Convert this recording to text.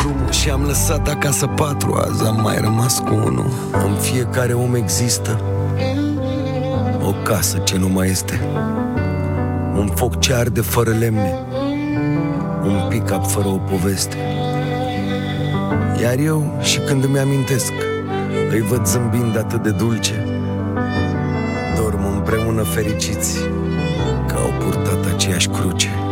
drumul și am lăsat acasă 4. Azi am mai rămas cu 1. În fiecare om există o casă ce nu mai este, un foc ce arde fără lemne, un pick-up fără o poveste. Iar eu, și când îmi amintesc, îi văd zâmbind atât de dulce. Dorm împreună fericiți, că au purtat aceeași cruce.